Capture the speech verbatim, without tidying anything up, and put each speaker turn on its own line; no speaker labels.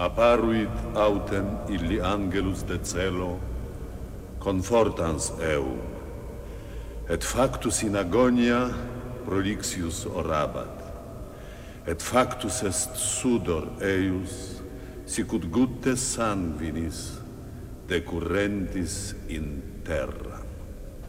Apparuit autem illi angelus de celo, confortans eum, et factus in agonia prolixius orabat, et factus est sudor eius, sicut gutes sanguinis decurrentis in terra.